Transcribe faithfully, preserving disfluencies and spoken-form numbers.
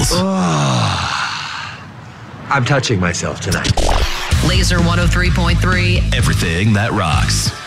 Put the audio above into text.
I'm touching myself tonight. Laser one oh three point three. Everything that rocks.